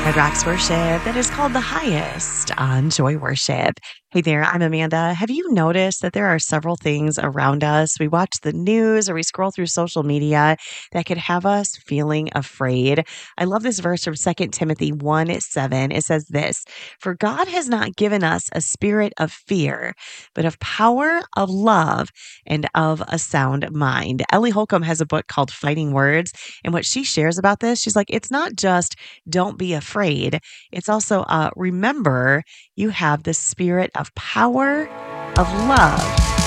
Red Rocks Worship that is called the highest on Joy Worship. Hey there, I'm Amanda. Have you noticed that there are several things around us? We watch the news or we scroll through social media that could have us feeling afraid. I love this verse from 2 Timothy 1:7. It says this: "For God has not given us a spirit of fear, but of power, of love, and of a sound mind." Ellie Holcomb has a book called Fighting Words. And what she shares about this, she's like, it's not just don't be afraid. It's also remember you have the spirit of power, of love,